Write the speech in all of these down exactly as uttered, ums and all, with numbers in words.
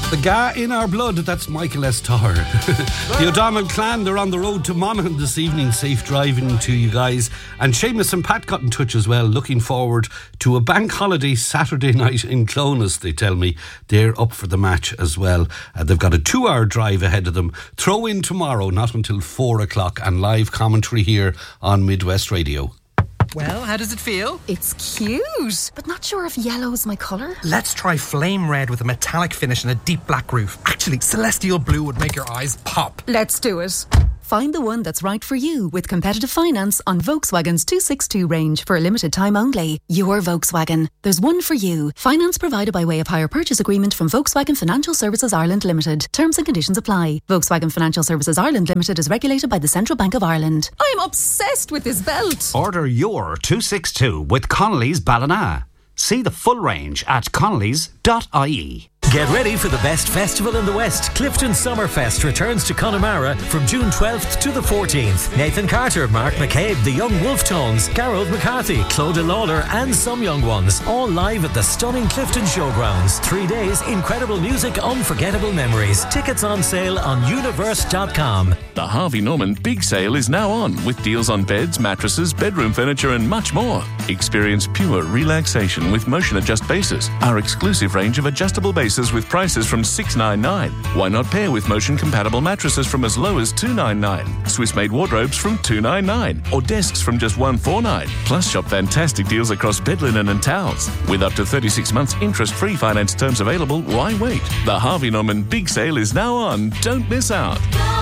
The Ga in our blood, that's Michael S. Tarr. The O'Donnell clan, they're on the road to Monaghan this evening. Safe driving to you guys. And Seamus and Pat got in touch as well, looking forward to a bank holiday Saturday night in Clones, they tell me. They're up for the match as well. Uh, they've got a two-hour drive ahead of them. Throw in tomorrow, not until four o'clock, and live commentary here on Midwest Radio. Well, how does it feel? It's cute, but not sure if yellow's my colour. Let's try flame red with a metallic finish and a deep black roof. Actually, celestial blue would make your eyes pop. Let's do it. Find the one that's right for you with competitive finance on Volkswagen's two sixty-two range for a limited time only. Your Volkswagen. There's one for you. Finance provided by way of hire purchase agreement from Volkswagen Financial Services Ireland Limited. Terms and conditions apply. Volkswagen Financial Services Ireland Limited is regulated by the Central Bank of Ireland. I'm obsessed with this belt. Order your two sixty-two with Connolly's Ballina. See the full range at connellys dot I E. Get ready for the best festival in the West. Clifton Summerfest returns to Connemara from June twelfth to the fourteenth. Nathan Carter, Mark McCabe, the Young Wolf Tones, Garrod McCarthy, Clodagh Lawler and some young ones. All live at the stunning Clifton Showgrounds. Three days, incredible music, unforgettable memories. Tickets on sale on universe dot com. The Harvey Norman Big Sale is now on with deals on beds, mattresses, bedroom furniture and much more. Experience pure relaxation with motion adjust bases. Our exclusive range of adjustable bases with prices from six ninety-nine. Why not pair with motion compatible mattresses from as low as two ninety-nine, Swiss made wardrobes from two ninety-nine, or desks from just one forty-nine. Plus shop fantastic deals across bed linen and towels. With up to thirty-six months interest free finance terms available, why wait? The Harvey Norman Big Sale is now on. Don't miss out.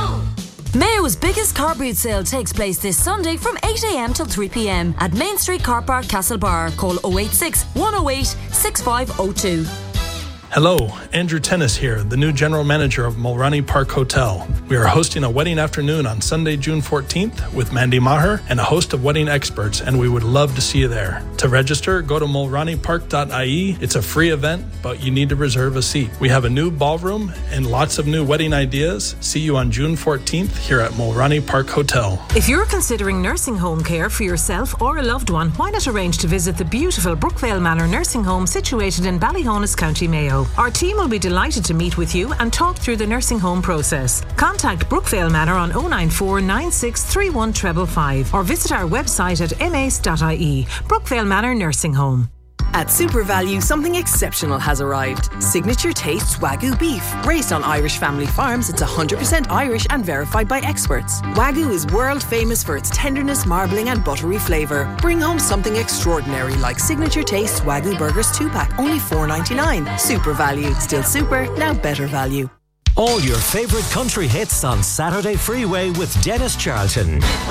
Mayo's biggest car boot sale takes place this Sunday from eight a m till three p m at Main Street Car Park, Castlebar. Call oh eight six, one oh eight, six five oh two. Hello, Andrew Tennis here, the new general manager of Mulroney Park Hotel. We are hosting a wedding afternoon on Sunday, June fourteenth with Mandy Maher and a host of wedding experts, and we would love to see you there. To register, go to mulroney park dot I E. It's a free event, but you need to reserve a seat. We have a new ballroom and lots of new wedding ideas. See you on June fourteenth here at Mulroney Park Hotel. If you're considering nursing home care for yourself or a loved one, why not arrange to visit the beautiful Brookvale Manor Nursing Home situated in Ballyhonus, County Mayo. Our team will be delighted to meet with you and talk through the nursing home process. Contact Brookvale Manor on oh nine four, nine six three one five five five or visit our website at m a c e dot I E. Brookvale Manor Nursing Home. At Super Value, something exceptional has arrived. Signature Taste Wagyu beef. Raised on Irish family farms, it's one hundred percent Irish and verified by experts. Wagyu is world famous for its tenderness, marbling and buttery flavour. Bring home something extraordinary like Signature Taste Wagyu Burgers two pack, only four ninety-nine. Super Value. Still super, now better value. All your favourite country hits on Saturday Freeway with Dennis Charlton.